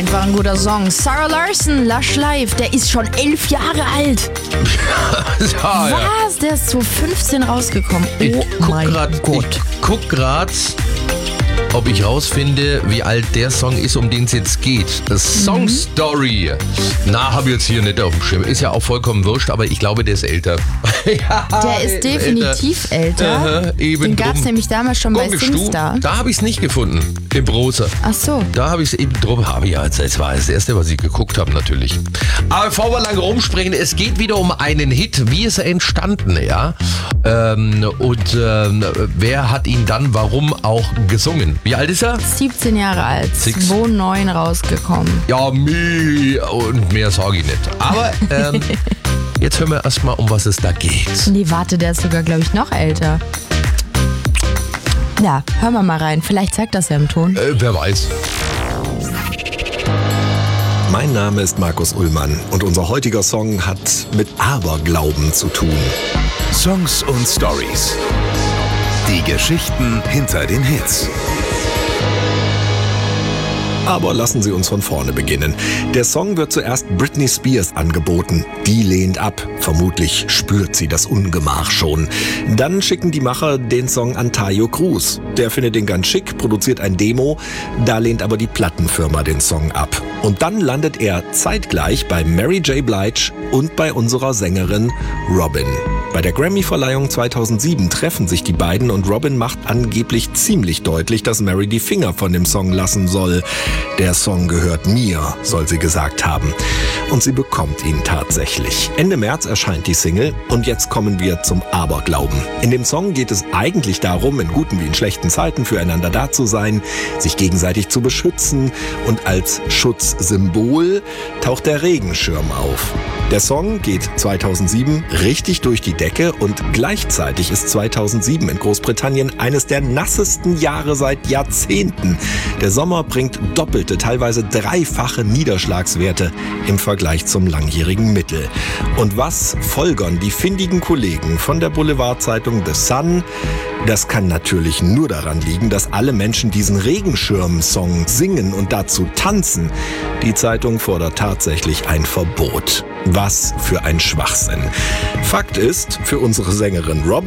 einfach ein guter Song. Sarah Larson, Lush Life, der ist schon 11 Jahre alt. Was? Der ist 2015 rausgekommen. Oh mein Gott. Ich guck grad, ob ich rausfinde, wie alt der Song ist, um den es jetzt geht. Das Song Story. Na, habe ich jetzt hier nicht auf dem Schirm. Ist ja auch vollkommen wurscht, aber ich glaube, der ist älter. Der ist definitiv älter. Eben den gab es nämlich damals schon bei SingStar. Da habe ich es nicht gefunden, im Browser. Ach so. Da habe ich es eben drum. Das war das erste, was ich geguckt habe, natürlich. Aber bevor wir lange rumspringen, es geht wieder um einen Hit. Wie ist er entstanden, ja? Wer hat ihn dann, warum auch gesungen? Wie alt ist er? 17 Jahre alt. 2009 rausgekommen. Ja, und mehr sage ich nicht. Aber jetzt hören wir erstmal, um was es da geht. Nee, warte, der ist sogar, glaube ich, noch älter. Ja, hören wir mal rein. Vielleicht zeigt das ja im Ton. Wer weiß. Mein Name ist Markus Ullmann und unser heutiger Song hat mit Aberglauben zu tun. Songs und Stories. Die Geschichten hinter den Hits. Aber lassen Sie uns von vorne beginnen. Der Song wird zuerst Britney Spears angeboten. Die lehnt ab. Vermutlich spürt sie das Ungemach schon. Dann schicken die Macher den Song an Taio Cruz. Der findet ihn ganz schick, produziert ein Demo. Da lehnt aber die Plattenfirma den Song ab. Und dann landet er zeitgleich bei Mary J. Blige und bei unserer Sängerin Robin. Bei der Grammy-Verleihung 2007 treffen sich die beiden und Robin macht angeblich ziemlich deutlich, dass Mary die Finger von dem Song lassen soll. Der Song gehört mir, soll sie gesagt haben. Und sie bekommt ihn tatsächlich. Ende März erscheint die Single und jetzt kommen wir zum Aberglauben. In dem Song geht es eigentlich darum, in guten wie in schlechten Zeiten füreinander da zu sein, sich gegenseitig zu beschützen und als Schutzsymbol taucht der Regenschirm auf. Der Song geht 2007 richtig durch die Decke und gleichzeitig ist 2007 in Großbritannien eines der nassesten Jahre seit Jahrzehnten. Der Sommer bringt doppelte, teilweise dreifache Niederschlagswerte im Vergleich zum langjährigen Mittel. Und was folgern die findigen Kollegen von der Boulevardzeitung The Sun? Das kann natürlich nur daran liegen, dass alle Menschen diesen Regenschirm-Song singen und dazu tanzen. Die Zeitung fordert tatsächlich ein Verbot. Was für ein Schwachsinn. Fakt ist, für unsere Sängerin Robin